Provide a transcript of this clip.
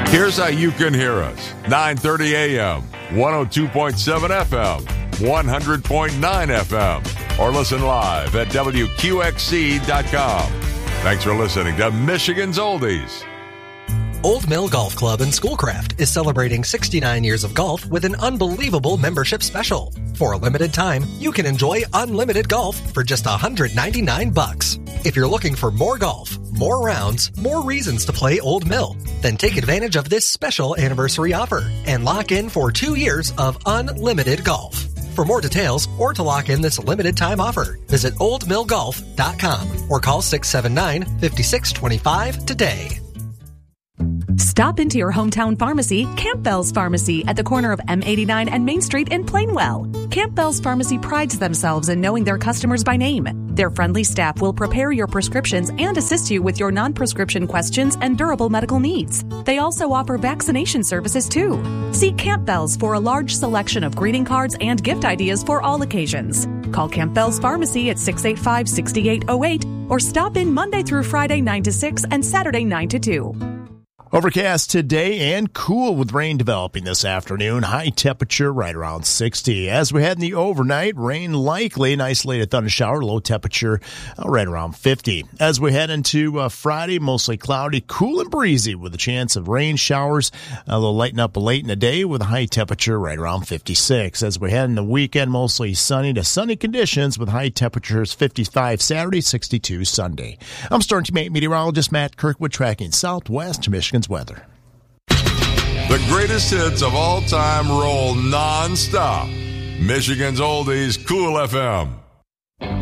Here's how you can hear us. 9:30 a.m., 102.7 FM, 100.9 FM, or listen live at WQXC.com. Thanks for listening to Michigan's Oldies. Old Mill Golf Club in Schoolcraft is celebrating 69 years of golf with an unbelievable membership special. For a limited time, you can enjoy unlimited golf for just $199. If you're looking for more golf, more rounds, more reasons to play Old Mill, then take advantage of this special anniversary offer and lock in for 2 years of unlimited golf. For more details or to lock in this limited time offer, visit oldmillgolf.com or call 679-5625 today. Stop into your hometown pharmacy, Campbell's Pharmacy, at the corner of M89 and Main Street in Plainwell. Campbell's Pharmacy prides themselves in knowing their customers by name. Their friendly staff will prepare your prescriptions and assist you with your non-prescription questions and durable medical needs. They also offer vaccination services too. See Campbell's for a large selection of greeting cards and gift ideas for all occasions. Call Campbell's Pharmacy at 685-6808 or stop in Monday through Friday 9 to 6 and Saturday 9 to 2. Overcast today and cool with rain developing this afternoon. High temperature right around 60. As we head in the overnight, rain likely, an isolated thunder shower, low temperature right around 50. As we head into Friday, mostly cloudy, cool and breezy with a chance of rain showers. They'll lighten up late in the day with a high temperature right around 56. As we head in the weekend, mostly sunny to sunny conditions with high temperatures 55 Saturday, 62 Sunday. I'm Storm Team 8 meteorologist Matt Kirkwood tracking Southwest Michigan weather. The greatest hits of all time roll non-stop. Michigan's Oldies, Cool FM.